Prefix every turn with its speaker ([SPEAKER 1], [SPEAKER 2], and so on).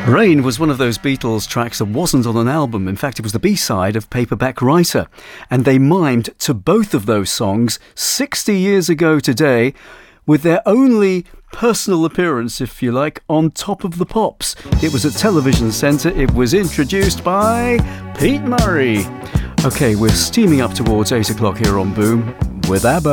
[SPEAKER 1] Rain was one of those Beatles tracks that wasn't on an album. In fact, it was the B-side of Paperback Writer. And they mimed to both of those songs 60 years ago today with their only personal appearance, if you like, on Top of the Pops. It was at Television Centre. It was introduced by Pete Murray. OK, we're steaming up towards 8 o'clock here on Boom with ABBA.